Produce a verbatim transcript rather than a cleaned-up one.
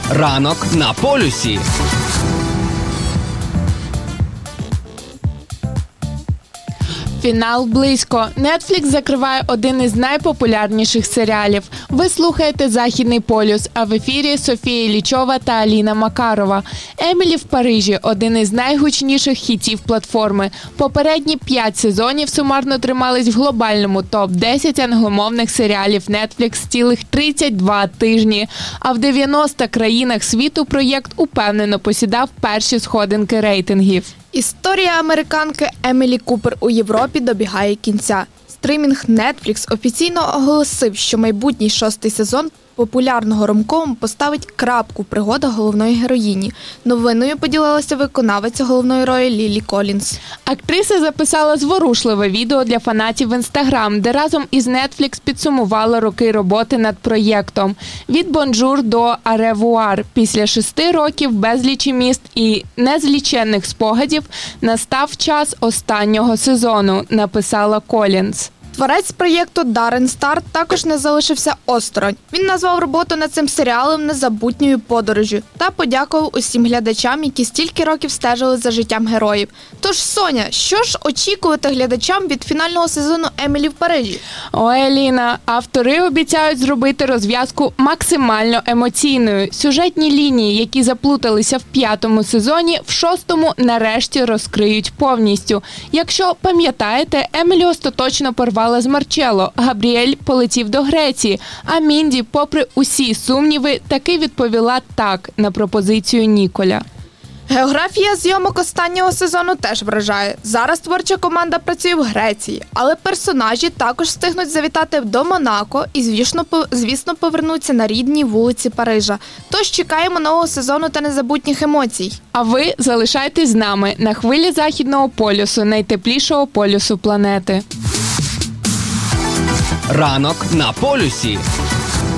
Ранок на полюсі. Фінал близько. Netflix закриває один із найпопулярніших серіалів. Ви слухаєте «Західний полюс», а в ефірі Софія Іллічова та Аліна Макарова. «Емілі в Парижі» – один із найгучніших хітів платформи. Попередні п'ять сезонів сумарно тримались в глобальному топ десять англомовних серіалів Netflix цілих тридцять два тижні. А в дев'яноста країнах світу проєкт упевнено посідав перші сходинки рейтингів. Історія американки Емілі Купер у Європі добігає кінця. Стримінг Netflix офіційно оголосив, що майбутній шостий сезон популярного ромкому поставить крапку в пригодах головної героїні. Новиною поділилася виконавиця головної ролі Лілі Колінс. Актриса записала зворушливе відео для фанатів в Instagram, де разом із Netflix підсумувала роки роботи над проєктом. Від «Бонжур» до «Аревуар». Після шести років безлічі міст і незліченних спогадів настав час останнього сезону, написала Колінс. Творець проєкту Даррен Стар також не залишився осторонь. Він назвав роботу над цим серіалом незабутньою подорожжю та подякував усім глядачам, які стільки років стежили за життям героїв. Тож, Соня, що ж очікувати глядачам від фінального сезону «Емілі в Парижі»? Ой, Аліна, автори обіцяють зробити розв'язку максимально емоційною. Сюжетні лінії, які заплуталися в п'ятому сезоні, в шостому нарешті розкриють повністю. Якщо пам'ятаєте, Емілі остаточно порвала з Марчелло, Габріель полетів до Греції, а Мінді, попри усі сумніви, таки відповіла так на пропозицію Ніколя. Географія зйомок останнього сезону теж вражає. Зараз творча команда працює в Греції, але персонажі також встигнуть завітати до Монако і, звісно, звісно, повернуться на рідні вулиці Парижа. Тож чекаємо нового сезону та незабутніх емоцій. А ви залишайтесь з нами на хвилі Західного полюсу, найтеплішого полюсу планети. Ранок на полюсі.